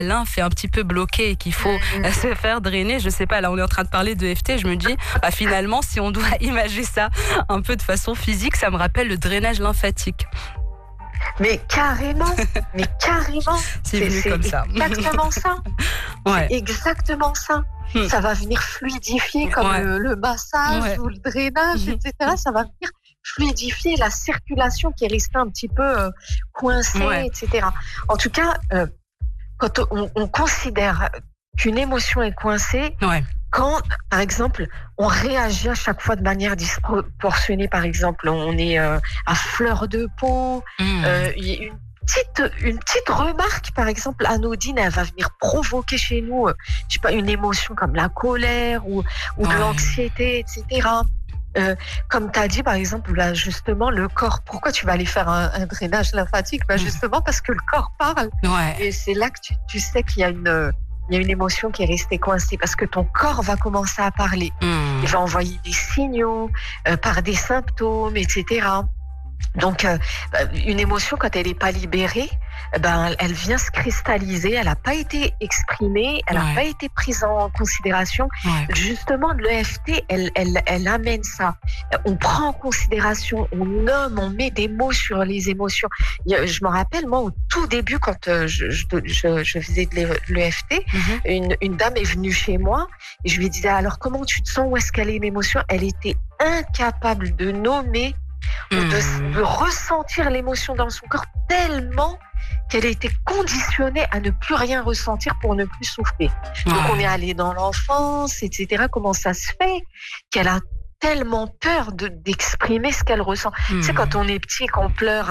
lymphe est un petit peu bloquée et qu'il faut se faire drainer, je sais pas, là on est en train de parler de EFT, je me dis, finalement, si on doit imager ça un peu de façon physique, ça me rappelle le drainage lymphatique. Mais carrément. C'est venu comme ça. Exactement ça. Ouais. C'est exactement ça. Ça va venir fluidifier comme le massage ou le drainage, etc. Ça va venir fluidifier la circulation qui est restée un petit peu coincée, etc. En tout cas, quand on considère qu'une émotion est coincée, quand, par exemple, on réagit à chaque fois de manière disproportionnée, par exemple, on est à fleur de peau, une petite remarque, par exemple, anodine, elle va venir provoquer chez nous, je sais pas, une émotion comme la colère ou de l'anxiété, etc. Comme tu as dit, par exemple, là, justement, le corps, pourquoi tu vas aller faire un drainage lymphatique? Justement parce que le corps parle. Et c'est là que tu sais qu'il y a une émotion qui est restée coincée parce que ton corps va commencer à parler. Il va envoyer des signaux par des symptômes, etc. Donc, une émotion, quand elle n'est pas libérée, elle vient se cristalliser, elle n'a pas été exprimée, elle n'a pas été prise en considération. Justement, l'EFT, elle amène ça. On prend en considération, on nomme, on met des mots sur les émotions. Je me rappelle, moi, au tout début, quand je faisais de l'EFT, une dame est venue chez moi et je lui disais, alors comment tu te sens, où est-ce qu'elle est l'émotion? Elle était incapable de nommer ou de ressentir l'émotion dans son corps tellement qu'elle a été conditionnée à ne plus rien ressentir pour ne plus souffrir. Donc on est allé dans l'enfance, etc. Comment ça se fait qu'elle a tellement peur d'exprimer ce qu'elle ressent. Tu sais, quand on est petit, qu'on pleure,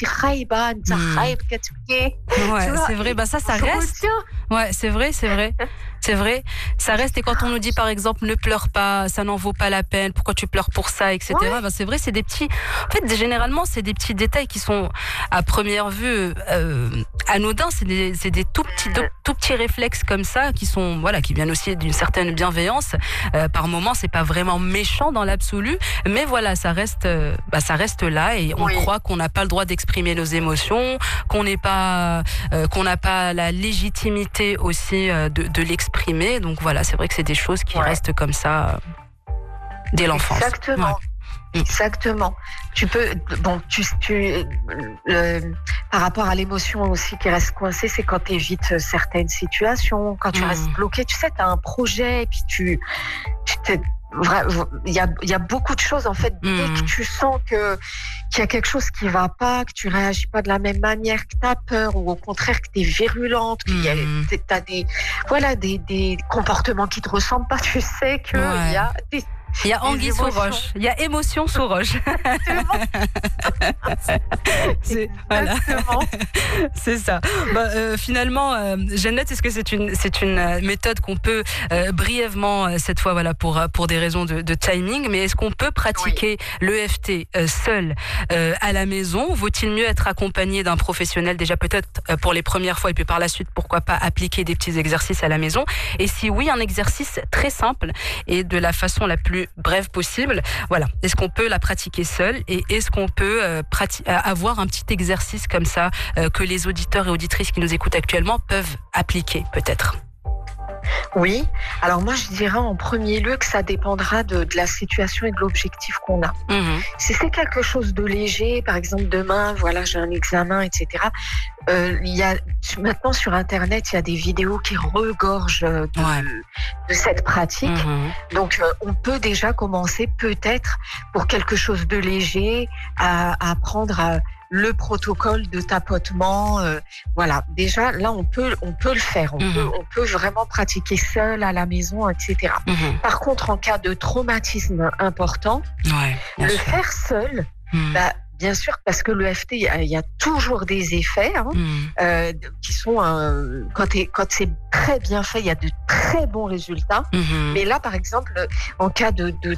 c'est vrai, ça reste. Ouais, c'est vrai. Ça reste, et quand on nous dit, par exemple, ne pleure pas, ça n'en vaut pas la peine, pourquoi tu pleures pour ça, etc. C'est vrai, c'est des petits, en fait, généralement, c'est des petits détails qui sont, à première vue, anodins, c'est des tout petits réflexes comme ça, qui sont, qui viennent aussi d'une certaine bienveillance. Par moments, c'est pas vraiment méchant dans l'absolu, mais ça reste là, et on croit qu'on n'a pas le droit d'exprimer nos émotions, qu'on n'a pas la légitimité aussi de l'exprimer. Donc c'est vrai que c'est des choses qui restent comme ça dès l'enfance. Exactement. Tu peux, par rapport à l'émotion aussi qui reste coincée, c'est quand tu évites certaines situations, quand tu restes bloqué. Tu sais, tu as un projet et puis il y a beaucoup de choses, en fait, dès que tu sens qu'il y a quelque chose qui va pas, que tu réagis pas de la même manière, que tu as peur, ou au contraire que tu es virulente, que tu as des comportements qui te ressemblent pas, tu sais qu'il y a il y a anguille sous roche, il y a émotion sous roche. C'est ça. Finalement, Jeannette, est-ce que c'est une méthode qu'on peut brièvement, cette fois, pour des raisons de timing, mais est-ce qu'on peut pratiquer l'EFT seul à la maison? Vaut-il mieux être accompagné d'un professionnel, déjà peut-être pour les premières fois, et puis par la suite, pourquoi pas appliquer des petits exercices à la maison? Et si oui, un exercice très simple et de la façon la plus brève possible, est-ce qu'on peut la pratiquer seul, et est-ce qu'on peut avoir un petit exercice comme ça que les auditeurs et auditrices qui nous écoutent actuellement peuvent appliquer peut-être? Oui, alors moi je dirais en premier lieu que ça dépendra de la situation et de l'objectif qu'on a. Si c'est quelque chose de léger, par exemple demain, j'ai un examen, etc. Maintenant sur Internet, il y a des vidéos qui regorgent de cette pratique. Donc on peut déjà commencer peut-être pour quelque chose de léger à apprendre le protocole de tapotement. Déjà là on peut le faire. On peut vraiment pratiquer seul à la maison, etc. Par contre, en cas de traumatisme important, faire seul, bien sûr, parce que l'EFT, il y a toujours des effets qui sont, quand c'est très bien fait, il y a de très bons résultats. Mais là, par exemple, en cas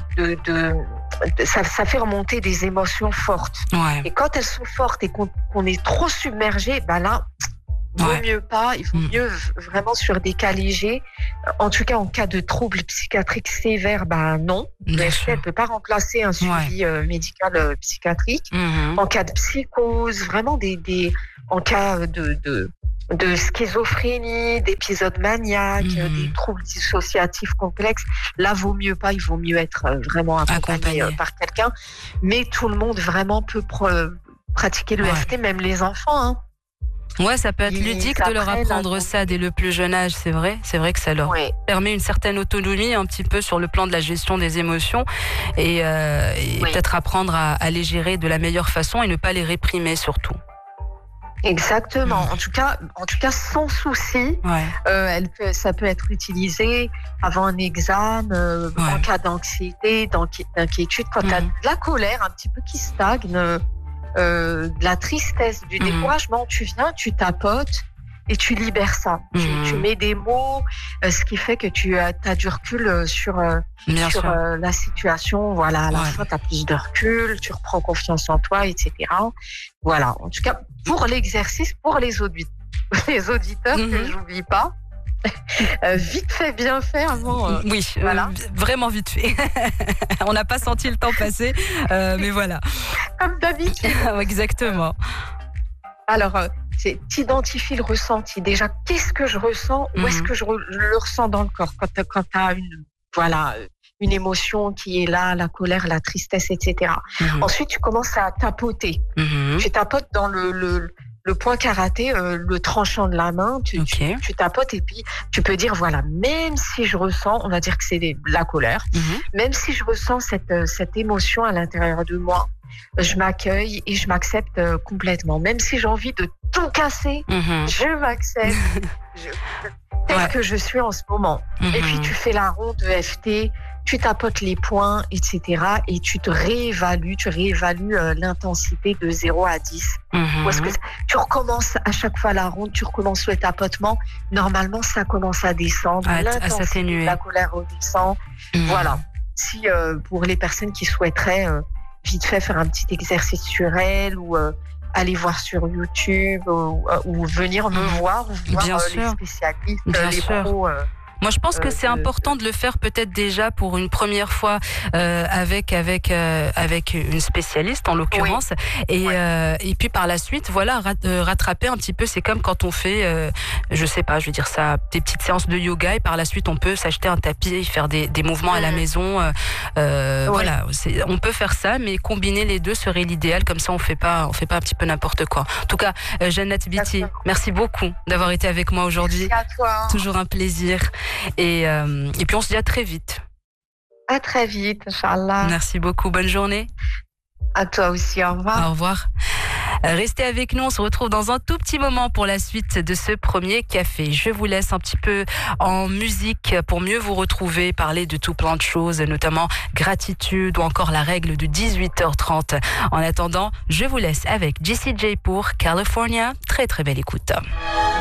ça fait remonter des émotions fortes. Et quand elles sont fortes et qu'on est trop submergé, là, vaut mieux pas. Il faut mieux vraiment sur des cas légers. En tout cas, en cas de troubles psychiatriques sévères, non. L'EFT, elle peut pas remplacer un suivi médical psychiatrique. En cas de psychose, vraiment en cas de schizophrénie, d'épisodes maniaques, des troubles dissociatifs complexes. Là, il vaut mieux être vraiment accompagné par quelqu'un. Mais tout le monde vraiment peut pratiquer l'EFT, même les enfants. Hein. Ouais, ça peut être ludique de leur apprendre ça dès le plus jeune âge, c'est vrai. C'est vrai que ça leur permet une certaine autonomie un petit peu sur le plan de la gestion des émotions et peut-être apprendre à les gérer de la meilleure façon et ne pas les réprimer surtout. Exactement. En tout cas, sans souci, ça peut être utilisé avant un examen, en cas d'anxiété, d'inquiétude, quand tu as de la colère un petit peu qui stagne, de la tristesse, du découragement, tu viens, tu tapotes et tu libères ça. Tu mets des mots, ce qui fait que tu as du recul sur la situation. Voilà, à la fin, tu as plus de recul, tu reprends confiance en toi, etc. Voilà, en tout cas, pour l'exercice, pour les auditeurs que j'oublie pas, vite fait, bien fait avant. Oui, vraiment vite fait. On n'a pas senti le temps passer, mais voilà. Comme d'habitude. Exactement. Alors, t'identifies le ressenti. Déjà, qu'est-ce que je ressens? Où est-ce que je le ressens dans le corps? Quand tu as une émotion qui est là, la colère, la tristesse, etc. Ensuite, tu commences à tapoter. Tu tapotes dans le point karaté, le tranchant de la main, tu tapotes et puis tu peux dire, voilà, même si je ressens, on va dire que c'est la colère, même si je ressens cette émotion à l'intérieur de moi, je m'accueille et je m'accepte complètement. Même si j'ai envie de tout casser, je m'accepte tel que je suis en ce moment. Et puis tu fais la ronde EFT, tu tapotes les points, etc. Et tu réévalues l'intensité de 0 à 10. Parce que tu recommences à chaque fois la ronde, tu recommences le tapotement. Normalement, ça commence à descendre. L'intensité de la colère redescend. Voilà. Si pour les personnes qui souhaiteraient vite fait faire un petit exercice sur elle ou aller voir sur YouTube ou venir me voir ou voir les spécialistes, les pros. Moi, je pense que c'est important de le faire peut-être déjà pour une première fois avec une spécialiste en l'occurrence et puis par la suite rattraper un petit peu. C'est comme quand on fait je sais pas, je vais dire ça, des petites séances de yoga et par la suite on peut s'acheter un tapis et faire des mouvements à la maison. Voilà, on peut faire ça, mais combiner les deux serait l'idéal. Comme ça, on fait pas un petit peu n'importe quoi. En tout cas, Jannat Biti, merci beaucoup d'avoir été avec moi aujourd'hui. Merci à toi. Toujours un plaisir. Et puis on se dit à très vite. À très vite, Inch'Allah. Merci beaucoup, bonne journée. À toi aussi, au revoir. Au revoir. Restez avec nous, on se retrouve dans un tout petit moment pour la suite de ce premier café. Je vous laisse un petit peu en musique pour mieux vous retrouver, parler de tout plein de choses, notamment gratitude ou encore la règle de 18h30. En attendant, je vous laisse avec Jessie J pour California. Très très belle écoute.